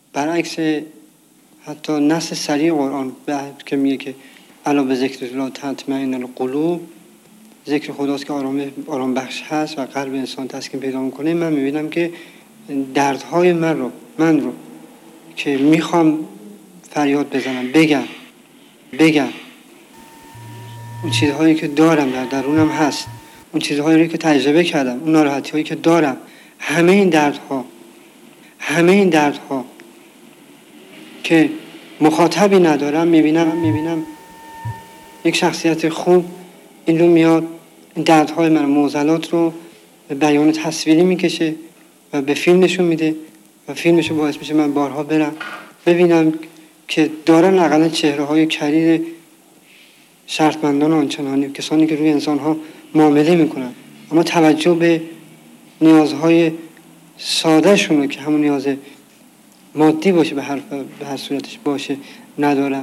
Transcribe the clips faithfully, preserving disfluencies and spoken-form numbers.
برعکس حتی نص صریح قرآن که میگه که الا به ذکر الله تطمئن القلوب، ذکر خداست که آرام آرام بخش هست و قلب انسان تسکین پیدا میکنه. من میبینم که دردهای من رو من رو که میخوام فریاد بزنم، بگم بگم اون چیزهایی که دارم در درونم هست، اون چیزهایی که تجربه کردم، اون ناراحتی هایی که دارم، همه این دردها همه این دردها که مخاطبی ندارم، میبینم میبینم یک شخصیت خوب این رو میاد، این دردهای من، معضلات رو به بیان تصویری میکشه و به فیلم نشون میده و فیلمشو باعث میشه من بارها برم ببینم که دارن اقلا چهره های کریر شرطمندان آنچنانی، کسانی که روی انسان ها معامله میکنن، اما توجه به نیازهای ساده شونه که همون نیاز مادی باشه به هر, به هر صورتش باشه ندارن.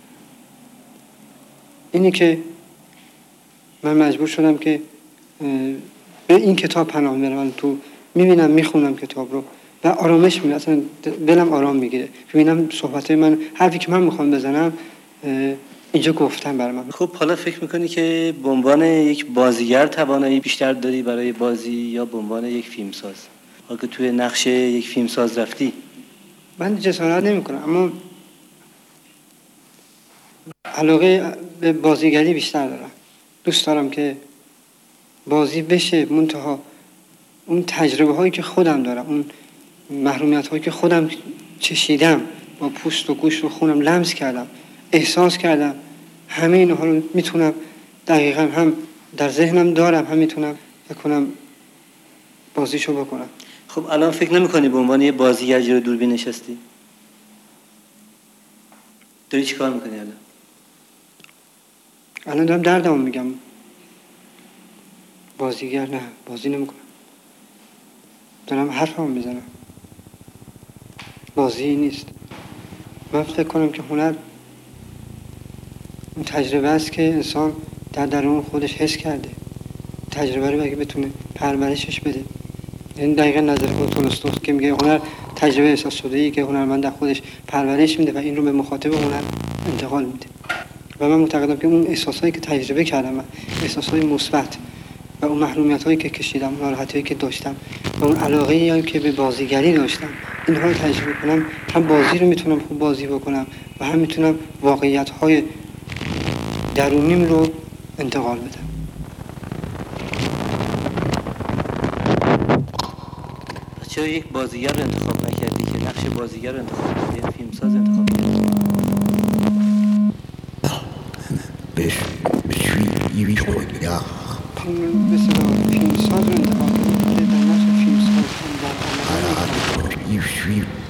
اینی که من مجبور شدم که به این کتاب پناه برم. تو میبینم میخونم کتاب رو و آرامش میگیره، اصلا دلم آرام میگیره. ببینم صحبتای من، حرفی که من میخوام بزنم اینجا گفتم برای من. خب حالا فکر میکنی که به عنوان یک بازیگر توانایی بیشتر داری برای بازی یا به عنوان یک فیلمساز؟ حالا که توی نقش یک فیلمساز رفتی. من جسارت نمیکنم، اما علاقه به بازیگری بیشتر دارم. دوست دارم که بازی بشه، منتها اون تجربه هایی که خودم دارم، اون محرومیت هایی که خودم چشیدم، با پوست و گوشت و خونم لمس کردم، احساس کردم، همه اینها رو میتونم دقیقا هم در ذهنم دارم، هم میتونم بکنم بازیشو بکنم. خب الان فکر نمی‌کنی به عنوان یه بازیگر جلوی دوربین نشستی؟ داری چی کار میکنی الان؟ الان دارم دردمو میگم. بازیگر نه، بازی نمیکنم، دارم حرفمو میزنم. بازی نیست. من فکر کنم که هنر اون تجربه است که انسان در درون خودش حس کرده، تجربه رو اگه بتونه پرورشش بده. این دقیقا نظر خود تولستوی که میگه هنر تجربه احساس شده‌ای که هنرمند در خودش پرورش میده و این رو به مخاطب هنر انتقال میده. و من معتقدم که اون احساسایی که تجربه کردم، من احساسای مثبت و اون محرومیتایی که کشیدم، ناراحتیایی که داشتم و اون علاقه‌ای که به بازیگری داشتم، اینها رو تجربه کنم، هم بازی رو میتونم خوب بازی بکنم و هم میتونم واقعیت‌های درونیم رو انتقال بدم. چرا یک بازیگر رو انتخاب نکردی که نقش بازیگر رو انتخاب کردی، یک فیلمساز انتخاب کردی؟ بهش بشوی یوی شوید یا مثلا فیلمساز رو انتخاب کردی که در نقش فیلمساز یوی شوی